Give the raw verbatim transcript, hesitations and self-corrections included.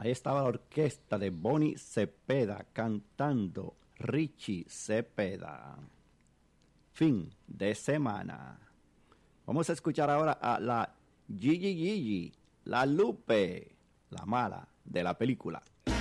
Ahí estaba la orquesta de Bonnie Cepeda cantando Richie Cepeda. Fin de semana. Vamos a escuchar ahora a la Gigi Gigi, la Lupe, la mala de la película.